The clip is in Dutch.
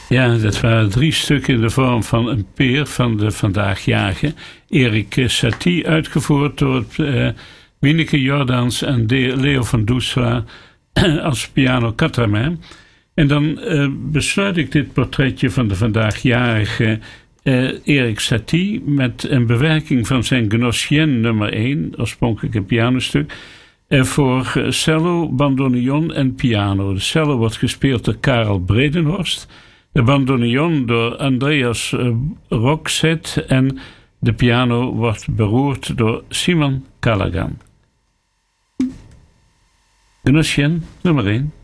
Ja, dat waren 3 stukken in de vorm van een peer van de vandaagjarige Erik Satie, uitgevoerd door Wieneke Jordans en Leo van Doesra als piano Catramin. En dan besluit ik dit portretje van de vandaagjarige Erik Satie met een bewerking van zijn Gnossienne nummer 1, oorspronkelijk een pianostuk, voor cello, bandoneon en piano. De cello wordt gespeeld door Karel Bredenhorst, de bandoneon door Andreas Roxet en de piano wordt beroerd door Simon Callaghan. Gnossienne nummer 1.